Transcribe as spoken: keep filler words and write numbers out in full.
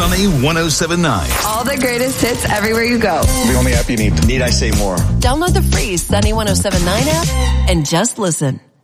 Sunny one oh seven point nine. All the greatest hits everywhere you go. The only app you need. Need I say more? Download the free Sunny one oh seven point nine app and just listen.